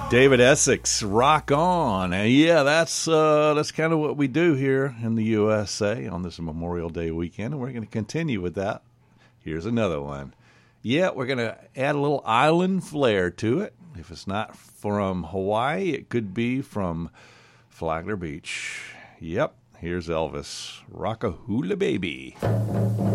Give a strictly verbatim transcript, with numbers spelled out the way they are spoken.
David Essex, rock on. And yeah, that's uh, that's kind of what we do here in the U S A on this Memorial Day weekend, and we're going to continue with that. Here's another one. Yeah, we're going to add a little island flair to it. If it's not from Hawaii, it could be from Flagler Beach. Yep, here's Elvis, Rock-a-Hula Baby.